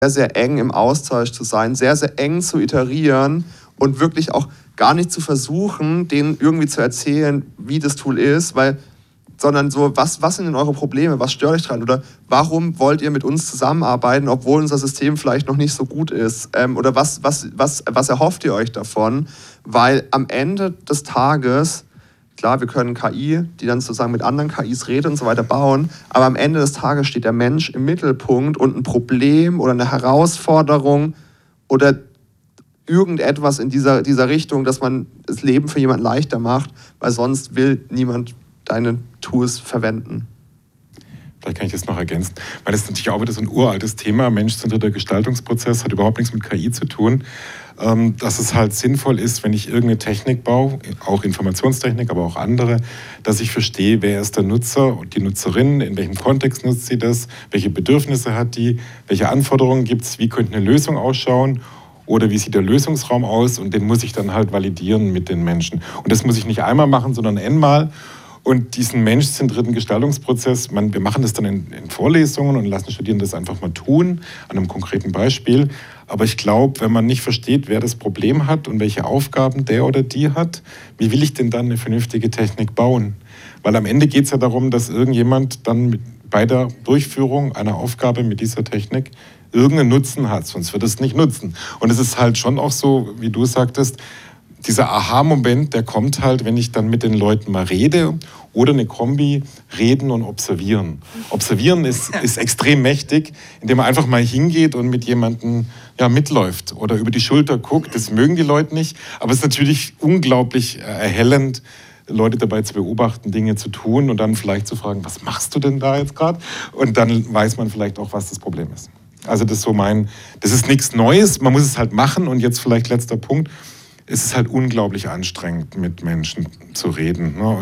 sehr eng im Austausch zu sein, sehr, sehr eng zu iterieren und wirklich auch gar nicht zu versuchen, denen irgendwie zu erzählen, wie das Tool ist, sondern so, was sind denn eure Probleme, was stört euch dran oder warum wollt ihr mit uns zusammenarbeiten, obwohl unser System vielleicht noch nicht so gut ist, oder was erhofft ihr euch davon, weil am Ende des Tages, klar, wir können KI, die dann sozusagen mit anderen KIs redet und so weiter bauen, aber am Ende des Tages steht der Mensch im Mittelpunkt und ein Problem oder eine Herausforderung oder irgendetwas in dieser Richtung, dass man das Leben für jemanden leichter macht, weil sonst will niemand deine Tools verwenden. Vielleicht kann ich das noch ergänzen, weil das ist natürlich auch wieder so ein uraltes Thema. Menschzentrierter Gestaltungsprozess hat überhaupt nichts mit KI zu tun. Dass es halt sinnvoll ist, wenn ich irgendeine Technik baue, auch Informationstechnik, aber auch andere, dass ich verstehe, wer ist der Nutzer und die Nutzerin, in welchem Kontext nutzt sie das, welche Bedürfnisse hat die, welche Anforderungen gibt es, wie könnte eine Lösung ausschauen oder wie sieht der Lösungsraum aus, und den muss ich dann halt validieren mit den Menschen. Und das muss ich nicht einmal machen, sondern n-mal. Und diesen menschzentrierten Gestaltungsprozess, wir machen das dann in Vorlesungen und lassen Studierende das einfach mal tun, an einem konkreten Beispiel. Aber ich glaube, wenn man nicht versteht, wer das Problem hat und welche Aufgaben der oder die hat, wie will ich denn dann eine vernünftige Technik bauen? Weil am Ende geht es ja darum, dass irgendjemand dann bei der Durchführung einer Aufgabe mit dieser Technik irgendeinen Nutzen hat, sonst wird es nicht nutzen. Und es ist halt schon auch so, wie du sagtest, dieser Aha-Moment, der kommt halt, wenn ich dann mit den Leuten mal rede oder eine Kombi, reden und observieren. Observieren ist extrem mächtig, indem man einfach mal hingeht und mit jemandem mitläuft oder über die Schulter guckt. Das mögen die Leute nicht, aber es ist natürlich unglaublich erhellend, Leute dabei zu beobachten, Dinge zu tun und dann vielleicht zu fragen, was machst du denn da jetzt gerade? Und dann weiß man vielleicht auch, was das Problem ist. Also das ist so das ist nichts Neues, man muss es halt machen. Und jetzt vielleicht letzter Punkt. Es ist halt unglaublich anstrengend, mit Menschen zu reden. Ne?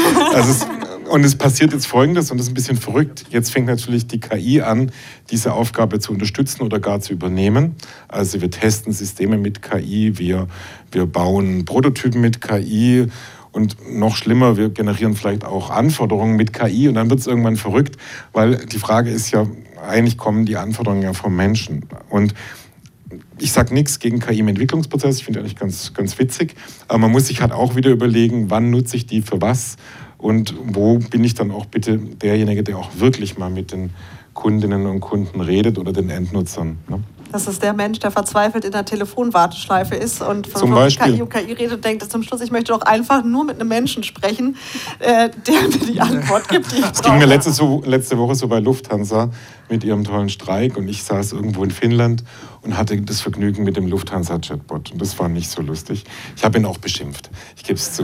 Und es passiert jetzt Folgendes, und das ist ein bisschen verrückt. Jetzt fängt natürlich die KI an, diese Aufgabe zu unterstützen oder gar zu übernehmen. Also wir testen Systeme mit KI, wir bauen Prototypen mit KI und noch schlimmer, wir generieren vielleicht auch Anforderungen mit KI, und dann wird es irgendwann verrückt, weil die Frage ist ja, eigentlich kommen die Anforderungen ja vom Menschen. Und ich sage nichts gegen KI im Entwicklungsprozess, ich finde eigentlich ganz, ganz witzig, aber man muss sich halt auch wieder überlegen, wann nutze ich die für was und wo bin ich dann auch bitte derjenige, der auch wirklich mal mit den Kundinnen und Kunden redet oder den Endnutzern. Ne? Das ist der Mensch, der verzweifelt in der Telefonwarteschleife ist und von KI und KI redet und denkt zum Schluss, ich möchte doch einfach nur mit einem Menschen sprechen, der mir die Antwort gibt, die ich brauche. Es ging mir letzte Woche so bei Lufthansa mit ihrem tollen Streik, und ich saß irgendwo in Finnland und hatte das Vergnügen mit dem Lufthansa-Chatbot. Und das war nicht so lustig. Ich habe ihn auch beschimpft. Ich gebe es zu.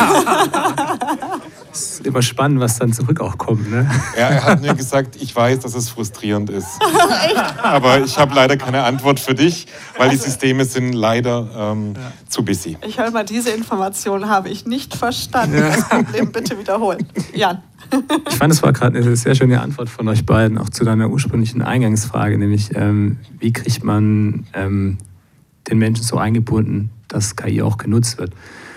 Es ist immer spannend, was dann zurück auch kommt. Ne? Ja, er hat mir gesagt, ich weiß, dass es frustrierend ist. Aber ich habe leider keine Antwort für dich, weil die Systeme sind leider zu busy. Ich höre mal, diese Information habe ich nicht verstanden. Ja. Das Problem bitte wiederholen. Jan. Ich fand, es war gerade eine sehr schöne Antwort von euch beiden, auch zu deiner ursprünglichen Eingangsfrage, nämlich wie kriegt man den Menschen so eingebunden, dass KI auch genutzt wird.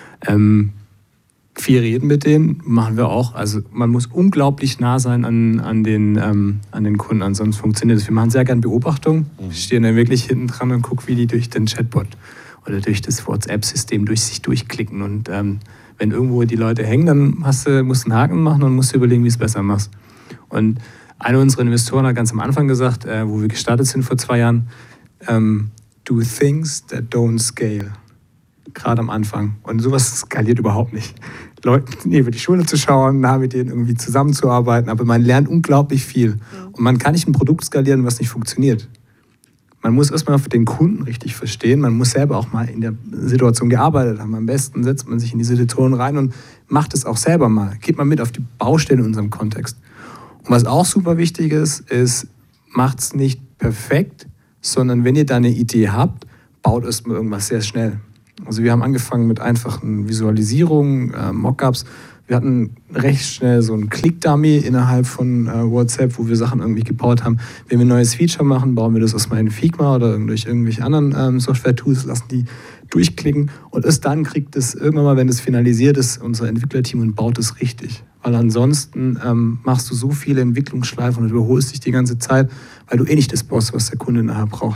Viel reden mit denen, machen wir auch. Also man muss unglaublich nah sein an den Kunden, ansonsten funktioniert es. Wir machen sehr gerne Beobachtungen, wir stehen dann wirklich hinten dran und gucken, wie die durch den Chatbot oder durch das WhatsApp-System sich durchklicken. Und wenn irgendwo die Leute hängen, dann musst du einen Haken machen und musst überlegen, wie du es besser machst. Und einer unserer Investoren hat ganz am Anfang gesagt, wo wir gestartet sind vor 2 Jahren, do things that don't scale. Gerade am Anfang. Und sowas skaliert überhaupt nicht. Leuten über die Schulter zu schauen, nah mit denen irgendwie zusammenzuarbeiten, aber man lernt unglaublich viel. Und man kann nicht ein Produkt skalieren, was nicht funktioniert. Man muss erstmal den Kunden richtig verstehen, man muss selber auch mal in der Situation gearbeitet haben. Am besten setzt man sich in die Situation rein und macht es auch selber mal. Geht mal mit auf die Baustelle in unserem Kontext. Und was auch super wichtig ist, macht es nicht perfekt, sondern wenn ihr da eine Idee habt, baut erstmal irgendwas sehr schnell. Also wir haben angefangen mit einfachen Visualisierungen, Mockups. Wir hatten recht schnell so einen Click-Dummy innerhalb von WhatsApp, wo wir Sachen irgendwie gebaut haben. Wenn wir ein neues Feature machen, bauen wir das erstmal in Figma oder durch irgendwelche anderen Software-Tools, lassen die durchklicken. Und erst dann kriegt es irgendwann mal, wenn es finalisiert ist, unser Entwicklerteam und baut es richtig. Weil ansonsten machst du so viele Entwicklungsschleifen und überholst dich die ganze Zeit, weil du eh nicht das brauchst, was der Kunde nachher braucht.